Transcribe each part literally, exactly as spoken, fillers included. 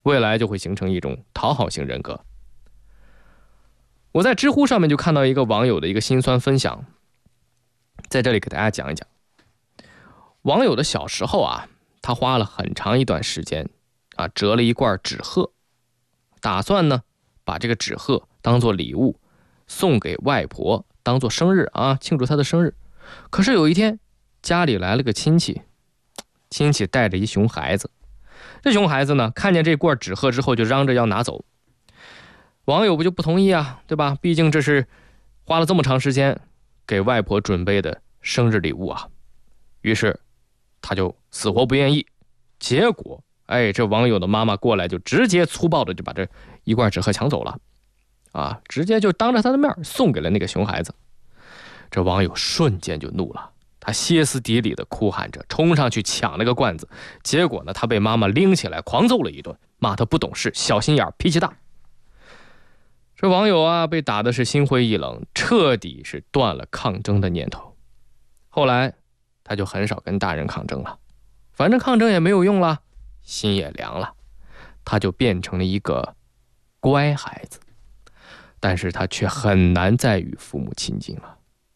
未来就会形成一种讨好型人格。我在知乎上面就看到一个网友的一个辛酸分享，在这里给大家讲一讲。网友的小时候啊，他花了很长一段时间啊，折了一罐纸鹤，打算呢把这个纸鹤当做礼物送给外婆，当做生日啊，庆祝她的生日。可是有一天家里来了个亲戚，亲戚带着一熊孩子，这熊孩子呢看见这罐纸鹤之后就嚷着要拿走，网友不就不同意啊，对吧？毕竟这是花了这么长时间给外婆准备的生日礼物啊。于是他就死活不愿意，结果哎，这网友的妈妈过来就直接粗暴的就把这一罐纸鹤抢走了啊，直接就当着他的面送给了那个熊孩子。这网友瞬间就怒了，他歇斯底里的哭喊着冲上去抢那个罐子，结果呢他被妈妈拎起来狂揍了一顿，骂他不懂事、小心眼、脾气大。这网友啊被打的是心灰意冷，彻底是断了抗争的念头。后来他就很少跟大人抗争了，反正抗争也没有用了，心也凉了，他就变成了一个乖孩子，但是他却很难再与父母亲近了。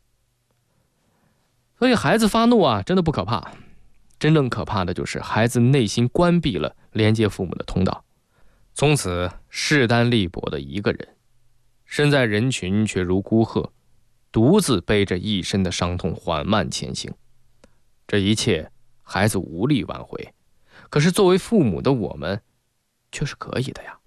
所以孩子发怒啊，真的不可怕，真正可怕的就是孩子内心关闭了连接父母的通道，从此势单力薄的一个人，身在人群却如孤鹤，独自背着一身的伤痛缓慢前行。这一切孩子无力挽回，可是作为父母的我们却是可以的呀。